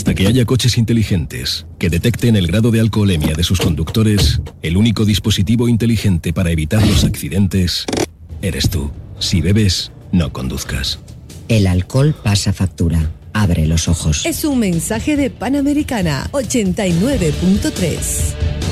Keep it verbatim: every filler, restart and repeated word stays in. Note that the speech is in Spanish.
Hasta que haya coches inteligentes que detecten el grado de alcoholemia de sus conductores, el único dispositivo inteligente para evitar los accidentes eres tú. Si bebes, no conduzcas. El alcohol pasa factura. Abre los ojos. Es un mensaje de Panamericana ochenta y nueve punto tres.